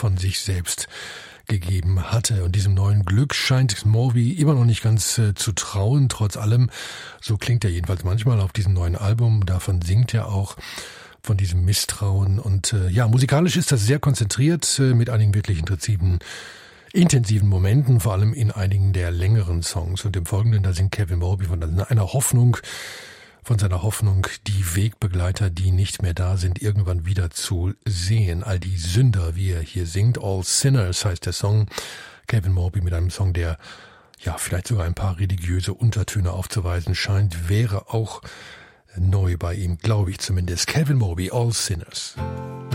von sich selbst gegeben hatte. Und diesem neuen Glück scheint Moby immer noch nicht ganz zu trauen, trotz allem. So klingt er jedenfalls manchmal auf diesem neuen Album. Davon singt er auch, von diesem Misstrauen. Und musikalisch ist das sehr konzentriert, mit einigen wirklich intensiven Momenten, vor allem in einigen der längeren Songs. Und im Folgenden, da singt Kevin Moby von seiner Hoffnung, die Wegbegleiter, die nicht mehr da sind, irgendwann wieder zu sehen. All die Sünder, wie er hier singt. All Sinners heißt der Song. Kevin Moby mit einem Song, der vielleicht sogar ein paar religiöse Untertöne aufzuweisen scheint, wäre auch neu bei ihm, glaube ich zumindest. Kevin Moby, All Sinners.